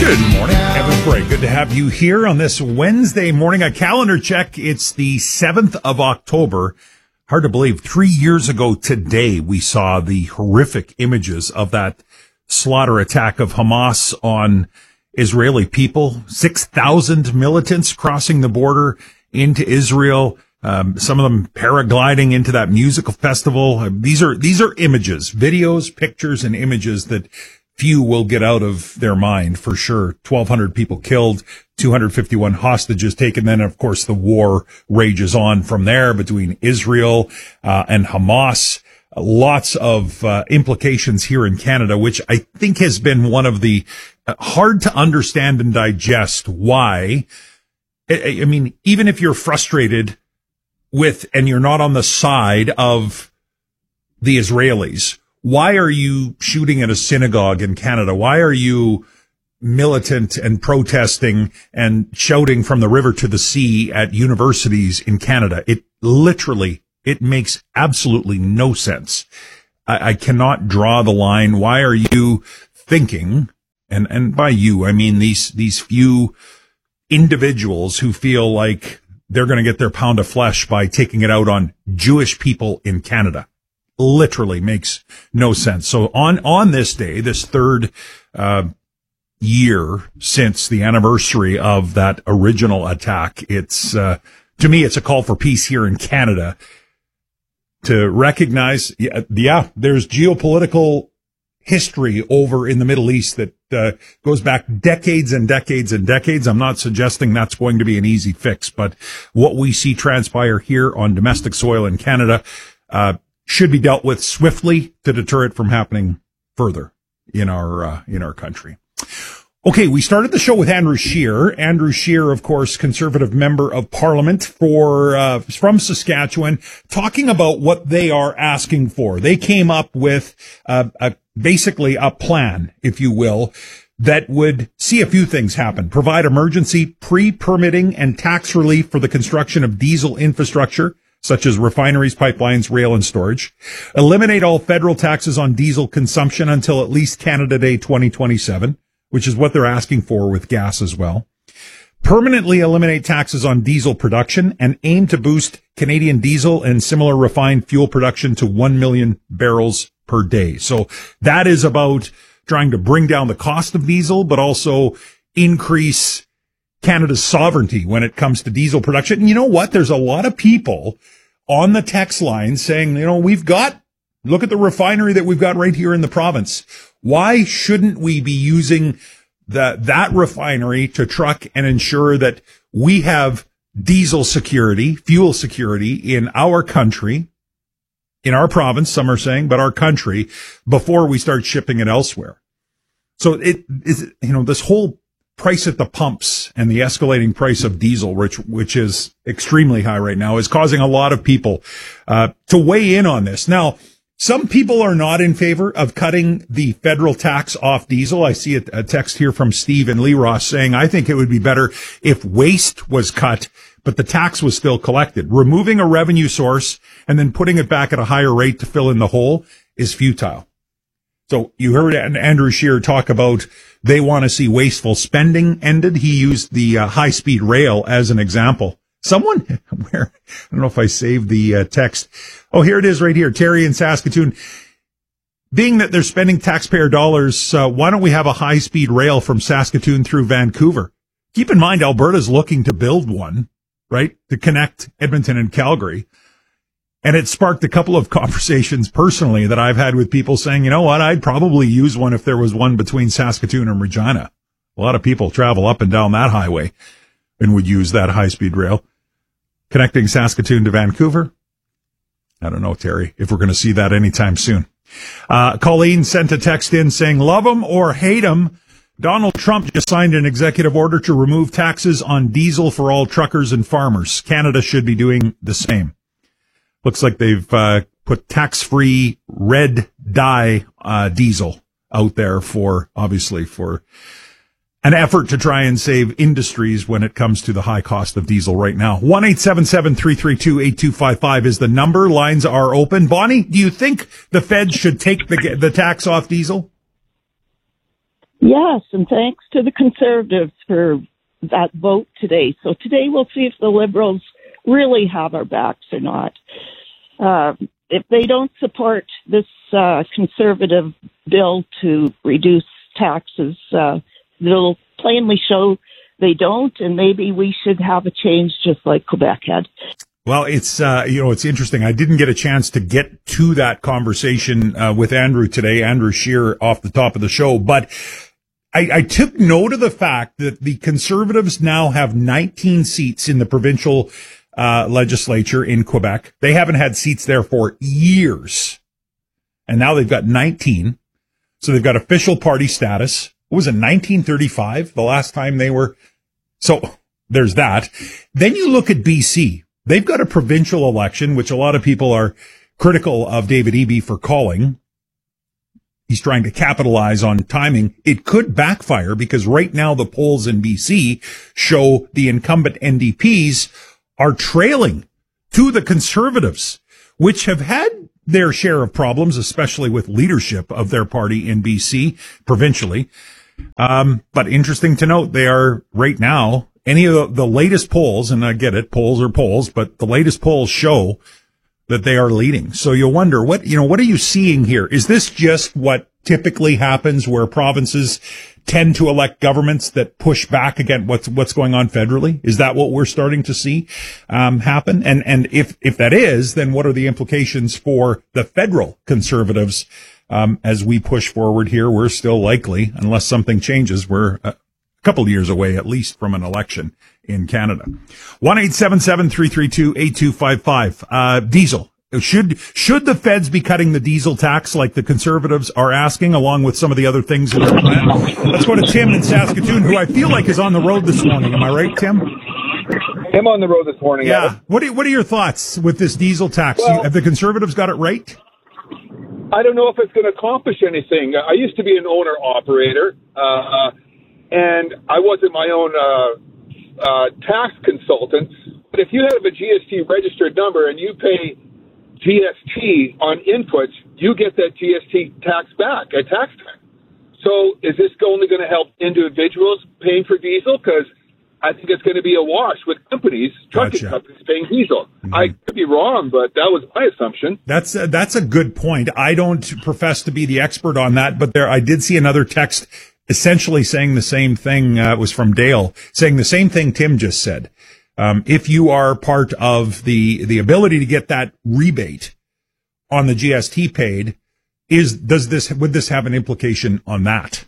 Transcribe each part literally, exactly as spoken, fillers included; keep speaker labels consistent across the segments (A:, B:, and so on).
A: Good morning, Kevin Bray. Good to have you here on this Wednesday morning. A calendar check. It's the seventh of October. Hard to believe. Three years ago today, we saw the horrific images of that slaughter attack of Hamas on Israeli people. six thousand militants crossing the border into Israel. Um, some of them paragliding into that musical festival. Uh, these are, these are images, videos, pictures, and images that few will get out of their mind for sure. twelve hundred people killed, two hundred fifty-one hostages taken. Then, of course, the war rages on from there between Israel uh, and Hamas. Uh, lots of uh, implications here in Canada, which I think has been one of the uh, hard to understand and digest. Why? I, I mean, even if you're frustrated with and you're not on the side of the Israelis, why are you shooting at a synagogue in Canada? Why are you militant and protesting and shouting from the river to the sea at universities in Canada? It literally, it makes absolutely no sense. I, I cannot draw the line. Why are you thinking, and, and by you, I mean these, these few individuals who feel like they're going to get their pound of flesh by taking it out on Jewish people in Canada? Literally makes no sense. So on, on this day, this third, uh, year since the anniversary of that original attack, it's, uh, to me, it's a call for peace here in Canada to recognize, yeah, yeah there's geopolitical history over in the Middle East that, uh, goes back decades and decades and decades. I'm not suggesting that's going to be an easy fix, but what we see transpire here on domestic soil in Canada, uh, should be dealt with swiftly to deter it from happening further in our, uh, in our country. Okay, we started the show with Andrew Scheer. Andrew Scheer, of course, Conservative Member of Parliament for, uh, from Saskatchewan, talking about what they are asking for. They came up with, uh, a, basically a plan, if you will, that would see a few things happen. Provide emergency pre-permitting and tax relief for the construction of diesel infrastructure, such as refineries, pipelines, rail, and storage. Eliminate all federal taxes on diesel consumption until at least Canada Day twenty twenty-seven, which is what they're asking for with gas as well. Permanently eliminate taxes on diesel production and aim to boost Canadian diesel and similar refined fuel production to one million barrels per day. So that is about trying to bring down the cost of diesel, but also increase Canada's sovereignty when it comes to diesel production. And you know what? There's a lot of people on the text line saying, you know, we've got, look at the refinery that we've got right here in the province. Why shouldn't we be using the, that refinery to truck and ensure that we have diesel security, fuel security in our country, in our province, some are saying, but our country, before we start shipping it elsewhere? So it is, you know, this whole price at the pumps and the escalating price of diesel, which, which is extremely high right now, is causing a lot of people, uh, to weigh in on this. Now, some people are not in favor of cutting the federal tax off diesel. I see a, a text here from Steve and Lee Ross saying, I think it would be better if waste was cut, but the tax was still collected. Removing a revenue source and then putting it back at a higher rate to fill in the hole is futile. So you heard Andrew Scheer talk about they want to see wasteful spending ended. He used the uh, high-speed rail as an example. Someone, where, I don't know if I saved the uh, text. Oh, here it is right here. Terry in Saskatoon. Being that they're spending taxpayer dollars, uh, why don't we have a high-speed rail from Saskatoon through Vancouver? Keep in mind, Alberta's looking to build one, right, to connect Edmonton and Calgary. And it sparked a couple of conversations personally that I've had with people saying, you know what, I'd probably use one if there was one between Saskatoon and Regina. A lot of people travel up and down that highway and would use that high-speed rail. Connecting Saskatoon to Vancouver? I don't know, Terry, if we're going to see that anytime soon. Uh, Colleen sent a text in saying, love him or hate him, Donald Trump just signed an executive order to remove taxes on diesel for all truckers and farmers. Canada should be doing the same. Looks like they've uh, put tax-free red dye uh, diesel out there for, obviously, for an effort to try and save industries when it comes to the high cost of diesel right now. one eight seven seven, three three two, eight two five five is the number. Lines are open. Bonnie, do you think the Fed should take the, the tax off diesel?
B: Yes, and thanks to the Conservatives for that vote today. So today we'll see if the Liberals really have our backs or not. Uh, if they don't support this uh, Conservative bill to reduce taxes, uh, they'll plainly show they don't, and maybe we should have a change just like Quebec had.
A: Well, it's, uh, you know, it's interesting. I didn't get a chance to get to that conversation uh, with Andrew today, Andrew Scheer, off the top of the show, but I, I took note of the fact that the Conservatives now have nineteen seats in the provincial uh, legislature in Quebec. They haven't had seats there for years. And now they've got nineteen. So they've got official party status. What was it, nineteen thirty-five, the last time they were? So there's that. Then you look at B C. They've got a provincial election, which a lot of people are critical of David Eby for calling. He's trying to capitalize on timing. It could backfire because right now the polls in B C show the incumbent N D Ps are trailing to the Conservatives, which have had their share of problems, especially with leadership of their party in B C provincially. Um, but interesting to note, they are right now, any of the, the latest polls, and I get it, polls are polls, but the latest polls show that they are leading. So you'll wonder, what, you know, what are you seeing here? Is this just what typically happens where provinces tend to elect governments that push back against what's, what's going on federally? Is that what we're starting to see, um, happen? And, and if, if that is, then what are the implications for the federal Conservatives, um, as we push forward here? We're still likely, unless something changes, we're a couple of years away, at least, from an election in Canada. one eight seven seven, three three two, eight two five five. Uh, diesel. Should, should the feds be cutting the diesel tax like the Conservatives are asking, along with some of the other things in their plan? Let's go to Tim in Saskatoon, who I feel like is on the road this morning. Am I right, Tim?
C: I'm on the road this morning.
A: Yeah.
C: Adam.
A: What are, what are your thoughts with this diesel tax?
C: Well,
A: Have the Conservatives got it right?
C: I don't know if it's going to accomplish anything. I used to be an owner-operator, uh, and I wasn't my own uh, uh, tax consultant. But if you have a G S T registered number and you pay G S T on inputs, you get that G S T tax back at tax time. So is this only going to help individuals paying for diesel? Because I think it's going to be a wash with companies, trucking
A: Gotcha.
C: companies paying diesel.
A: Mm-hmm.
C: I could be wrong, but that was my assumption.
A: That's a, that's a good point. I don't profess to be the expert on that, but there I did see another text essentially saying the same thing. Uh, it was from Dale saying the same thing Tim just said. Um, if you are part of the the ability to get that rebate on the G S T paid, is does this would this have an implication on that?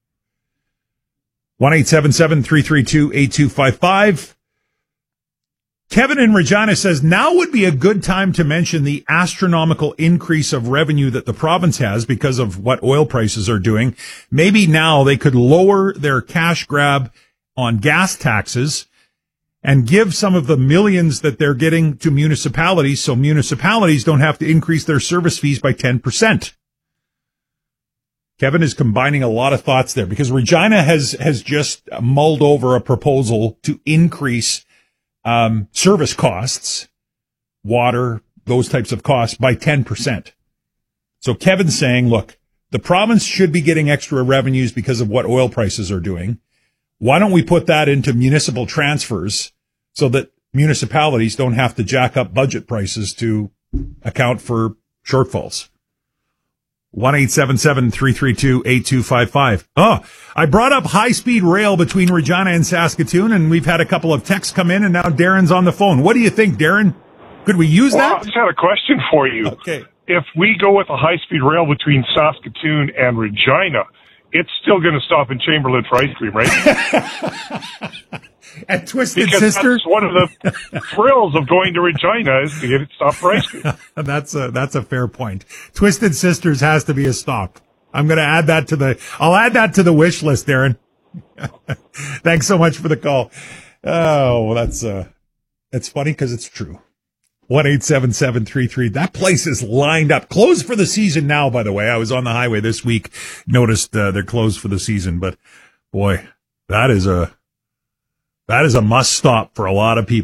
A: one eight seven seven, three three two, eight two five five. Kevin in Regina says, now would be a good time to mention the astronomical increase of revenue that the province has because of what oil prices are doing. Maybe now they could lower their cash grab on gas taxes and give some of the millions that they're getting to municipalities so municipalities don't have to increase their service fees by ten percent. Kevin is combining a lot of thoughts there because Regina has, has just mulled over a proposal to increase um, service costs, water, those types of costs by ten percent. So Kevin's saying, look, the province should be getting extra revenues because of what oil prices are doing. Why don't we put that into municipal transfers so that municipalities don't have to jack up budget prices to account for shortfalls? one eight seven seven, three three two, eight two five five. Oh, I brought up high-speed rail between Regina and Saskatoon, and we've had a couple of texts come in, and now Darren's on the phone. What do you think, Darren? Could we use
D: well,
A: that?
D: I just had a question for you.
A: Okay.
D: If we go with a high-speed rail between Saskatoon and Regina, it's still going to stop in Chamberlain for ice cream, right?
A: At Twisted
D: because
A: Sister?
D: That's one of the thrills of going to Regina is to get it stopped for ice cream.
A: that's a, that's a fair point. Twisted Sisters has to be a stop. I'm going to add that to the, I'll add that to the wish list, Darren. Thanks so much for the call. Oh, well, that's, uh, that's funny because it's true. one eight seven seven three three. That place is lined up. Closed for the season now, by the way. I was on the highway this week, noticed uh, they're closed for the season, but boy, that is a, that is a must stop for a lot of people.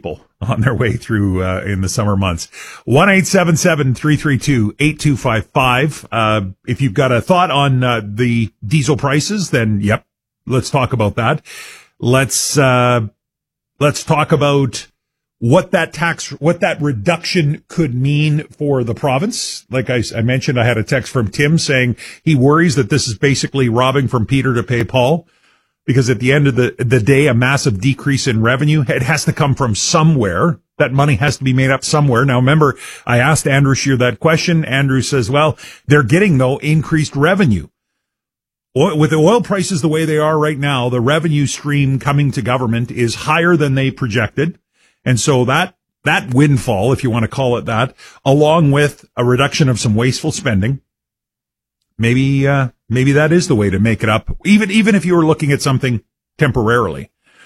A: on their way through uh, in the summer months. one eight seven seven, three three two, eight two five five. Uh, if you've got a thought on uh, the diesel prices, then yep, let's talk about that. Let's uh, let's talk about what that tax, what that reduction could mean for the province. Like I, I mentioned, I had a text from Tim saying he worries that this is basically robbing from Peter to pay Paul, because at the end of the, the day, a massive decrease in revenue, it has to come from somewhere. That money has to be made up somewhere. Now, remember, I asked Andrew Scheer that question. Andrew says, well, they're getting, though, increased revenue. Oil, with the oil prices the way they are right now, the revenue stream coming to government is higher than they projected. And so that, that windfall, if you want to call it that, along with a reduction of some wasteful spending, maybe, uh, maybe that is the way to make it up, even, even if you were looking at something temporarily.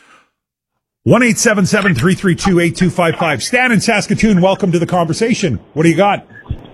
A: one eight seven seven, three three two, eight two five five. Stan in Saskatoon, welcome to the conversation. What do you got?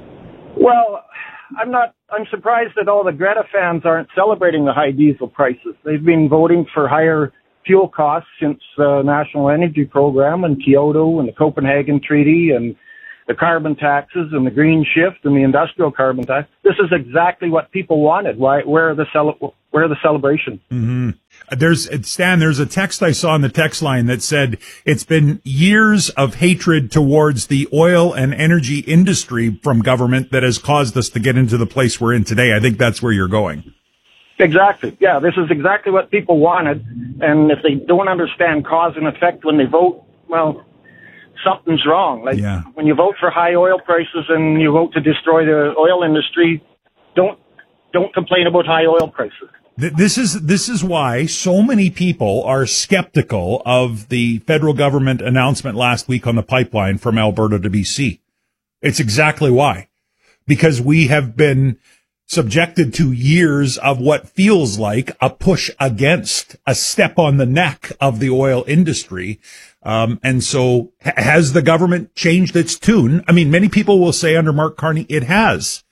E: Well, I'm not, I'm surprised that all the Greta fans aren't celebrating the high diesel prices. They've been voting for higher fuel costs since the National Energy Program and Kyoto and the Copenhagen Treaty and the carbon taxes and the green shift and the industrial carbon tax. This is exactly what people wanted. Why? Where are the cele- where are the celebrations?
A: Mm-hmm. There's Stan. There's a text I saw on the text line that said it's been years of hatred towards the oil and energy industry from government that has caused us to get into the place we're in today. I think that's where you're going.
E: Exactly. Yeah, this is exactly what people wanted. And if they don't understand cause and effect when they vote, well, something's wrong. Like
A: yeah.
E: When you vote for high oil prices and you vote to destroy the oil industry, don't don't complain about high oil prices.
A: This is this is why so many people are skeptical of the federal government announcement last week on the pipeline from Alberta to B C. It's exactly why. Because we have been subjected to years of what feels like a push against, a step on the neck of the oil industry. Um, and so ha- has the government changed its tune? I mean, many people will say under Mark Carney, it has.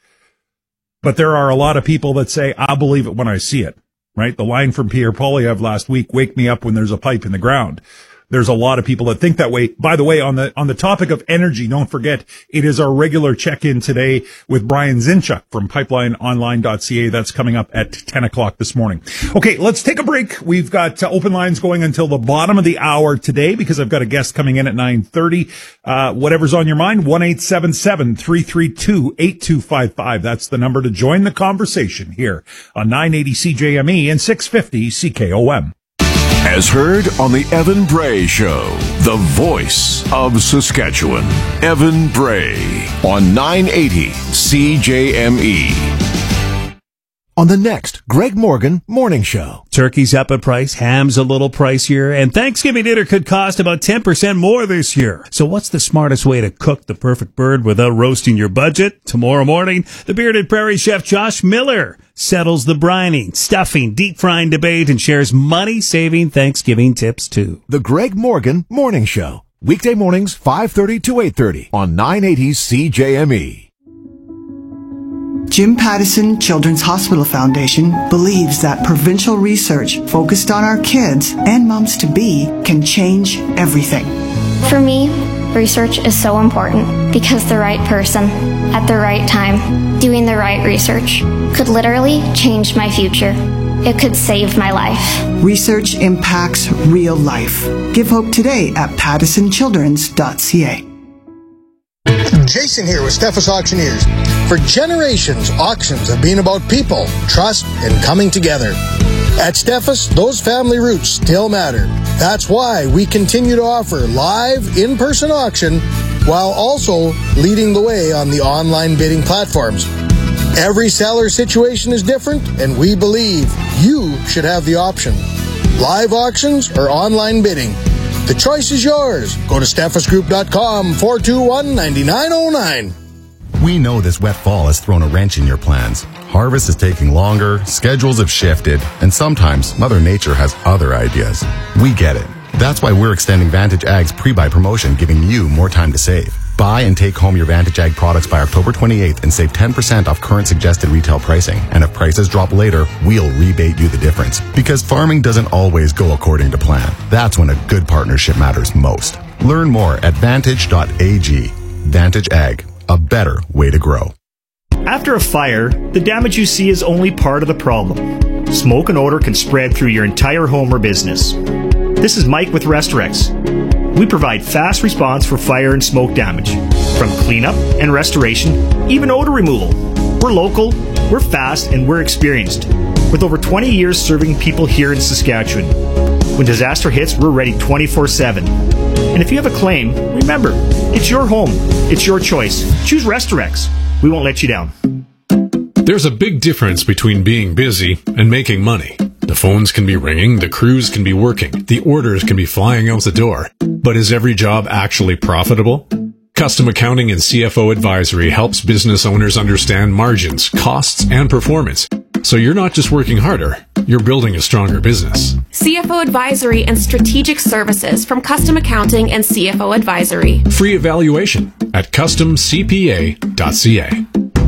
A: But there are a lot of people that say, I'll believe it when I see it, right? The line from Pierre Poilievre last week, wake me up when there's a pipe in the ground. There's a lot of people that think that way. By the way, on the on the topic of energy, don't forget, it is our regular check-in today with Brian Zinchuk from pipeline online dot c a. That's coming up at ten o'clock this morning. Okay, let's take a break. We've got uh, open lines going until the bottom of the hour today because I've got a guest coming in at nine thirty. Uh, whatever's on your mind, one eight seven seven, three three two, eight two five five. That's the number to join the conversation here on nine eighty C J M E and six fifty C K O M.
F: As heard on the Evan Bray Show, the voice of Saskatchewan. Evan Bray on nine eighty C J M E. On the next Greg Morgan Morning Show.
G: Turkey's up a price, ham's a little pricier, and Thanksgiving dinner could cost about ten percent more this year. So what's the smartest way to cook the perfect bird without roasting your budget? Tomorrow morning, the bearded prairie chef Josh Miller settles the brining, stuffing, deep frying debate and shares money-saving Thanksgiving tips too.
F: The Greg Morgan Morning Show. Weekday mornings, five thirty to eight thirty on nine eighty C J M E.
H: Jim Pattison Children's Hospital Foundation believes that provincial research focused on our kids and moms-to-be can change everything.
I: For me, research is so important because the right person, at the right time, doing the right research, could literally change my future. It could save my life.
H: Research impacts real life. Give hope today at pattison childrens dot c a.
J: Jason here with Steffes Auctioneers. For generations, auctions have been about people, trust, and coming together. At Steffes, those family roots still matter. That's why we continue to offer live, in-person auction while also leading the way on the online bidding platforms. Every seller situation is different, and we believe you should have the option. Live auctions or online bidding. The choice is yours. Go to steffes group dot com, four two one, nine nine zero nine.
K: We know this wet fall has thrown a wrench in your plans. Harvest is taking longer, schedules have shifted, and sometimes Mother Nature has other ideas. We get it. That's why we're extending Vantage Ag's pre-buy promotion, giving you more time to save. Buy and take home your Vantage Ag products by October twenty-eighth and save ten percent off current suggested retail pricing. And if prices drop later, we'll rebate you the difference. Because farming doesn't always go according to plan. That's when a good partnership matters most. Learn more at vantage dot a g. Vantage Ag, a better way to grow.
L: After a fire, the damage you see is only part of the problem. Smoke and odor can spread through your entire home or business. This is Mike with Restorex. We provide fast response for fire and smoke damage, from cleanup and restoration, even odor removal. We're local, we're fast, and we're experienced, with over twenty years serving people here in Saskatchewan. When disaster hits, we're ready twenty-four seven. And if you have a claim, remember, it's your home, it's your choice. Choose Restorex. We won't let you down.
M: There's a big difference between being busy and making money. The phones can be ringing, the crews can be working, the orders can be flying out the door. But is every job actually profitable? Custom Accounting and C F O Advisory helps business owners understand margins, costs, and performance. So you're not just working harder, you're building a stronger business.
N: C F O Advisory and Strategic Services from Custom Accounting and C F O Advisory.
M: Free evaluation at custom c p a dot c a.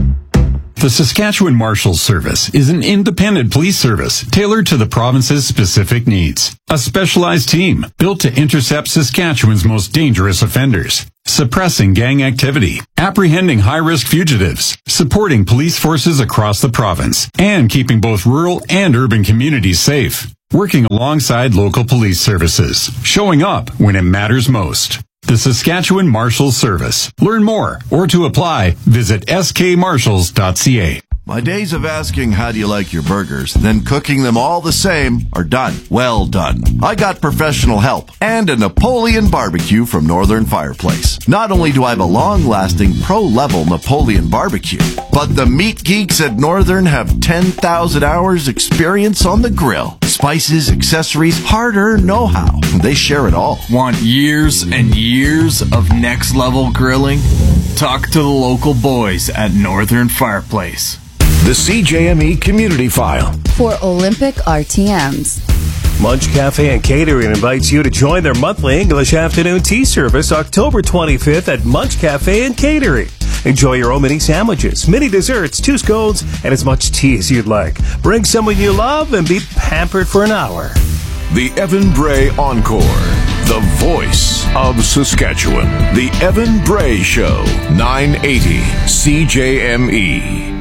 O: The Saskatchewan Marshals Service is an independent police service tailored to the province's specific needs. A specialized team built to intercept Saskatchewan's most dangerous offenders, suppressing gang activity, apprehending high-risk fugitives, supporting police forces across the province, and keeping both rural and urban communities safe. Working alongside local police services, showing up when it matters most. The Saskatchewan Marshals Service. Learn more or to apply, visit s k marshals dot c a.
P: My days of asking how do you like your burgers, then cooking them all the same, are done. Well done. I got professional help and a Napoleon barbecue from Northern Fireplace. Not only do I have a long-lasting pro-level Napoleon barbecue, but the meat geeks at Northern have ten thousand hours experience on the grill. Spices, accessories, hard-earned know-how. They share it all.
Q: Want years and years of next-level grilling? Talk to the local boys at Northern Fireplace.
F: The C J M E Community File.
R: For Olympic R T Ms.
G: Munch Cafe and Catering invites you to join their monthly English afternoon tea service October twenty-fifth at Munch Cafe and Catering. Enjoy your own mini sandwiches, mini desserts, two scones, and as much tea as you'd like. Bring someone you love and be pampered for an hour.
F: The Evan Bray Encore. The voice of Saskatchewan. The Evan Bray Show. nine eighty C J M E.